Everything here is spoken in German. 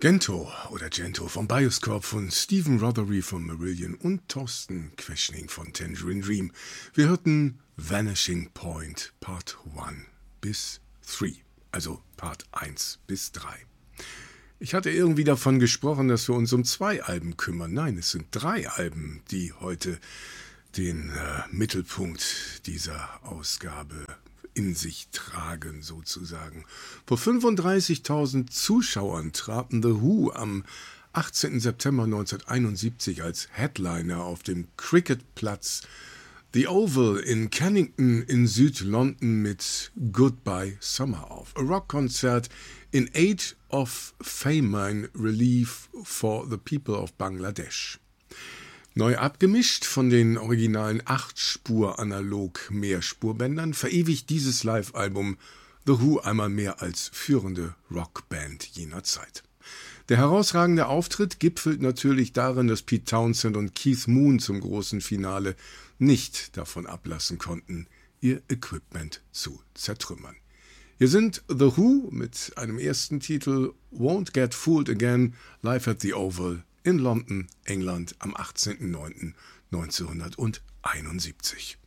Gento oder Gento vom Bioscope von Stephen Rothery von Marillion und Thorsten Queschning von Tangerine Dream. Wir hörten Vanishing Point Part 1 bis 3, also Part 1 bis 3. Ich hatte irgendwie davon gesprochen, dass wir uns um 2 Alben kümmern. Nein, es sind 3 Alben, die heute den Mittelpunkt dieser Ausgabe in sich tragen, sozusagen. Vor 35.000 Zuschauern traten The Who am 18. September 1971 als Headliner auf dem Cricketplatz The Oval in Kennington in Süd-London mit Goodbye Summer auf. A Rockkonzert in Aid of Famine Relief for the People of Bangladesh. Neu abgemischt von den originalen 8-Spur-Analog-Mehrspurbändern verewigt dieses Live-Album The Who einmal mehr als führende Rockband jener Zeit. Der herausragende Auftritt gipfelt natürlich darin, dass Pete Townshend und Keith Moon zum großen Finale nicht davon ablassen konnten, ihr Equipment zu zertrümmern. Hier sind The Who mit einem ersten Titel Won't Get Fooled Again, live at the Oval in London, England am 18.09.1971.